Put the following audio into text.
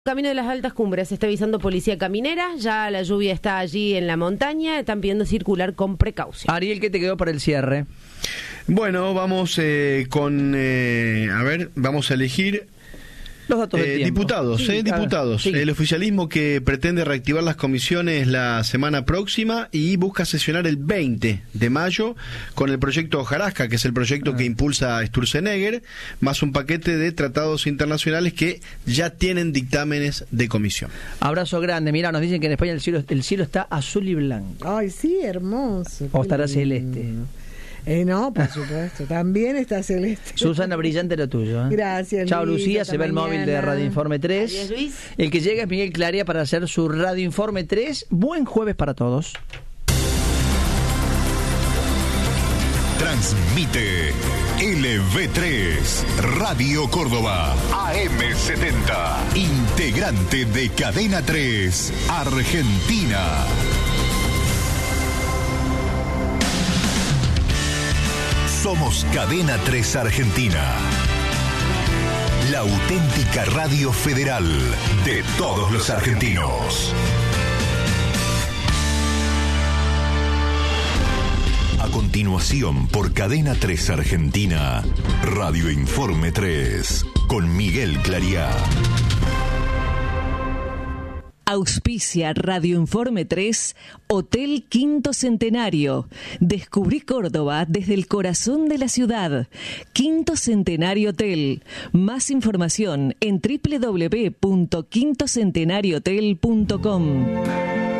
Camino de las Altas Cumbres, está avisando policía caminera, ya la lluvia está allí en la montaña, están pidiendo circular con precaución. Ariel, ¿qué te quedó para el cierre? Bueno, vamos vamos a elegir los datos del tiempo. Diputados, Sí, diputados. sí. El oficialismo que pretende reactivar las comisiones la semana próxima y busca sesionar el 20 de mayo con el proyecto Hojarasca, que es el proyecto que impulsa Sturzenegger, más un paquete de tratados internacionales que ya tienen dictámenes de comisión. Abrazo grande. Mira, nos dicen que en España el cielo está azul y blanco. Ay, sí, hermoso. O estará celeste. No, por supuesto. También está celeste. Susana, brillante lo tuyo. Gracias, Chao, Luis, Lucía. hasta Se ve el móvil de mañana. Radio Informe 3. Adiós, Luis. El que llega es Miguel Claria para hacer su Radio Informe 3. Buen jueves para todos. Transmite LV3, Radio Córdoba, AM70, integrante de Cadena 3, Argentina. Somos Cadena 3 Argentina, la auténtica radio federal de todos los argentinos. A continuación, por Cadena 3 Argentina, Radio Informe 3, con Miguel Clariá. Auspicia Radio Informe 3, Hotel Quinto Centenario. Descubrí Córdoba desde el corazón de la ciudad. Quinto Centenario Hotel. Más información en www.quintocentenariohotel.com.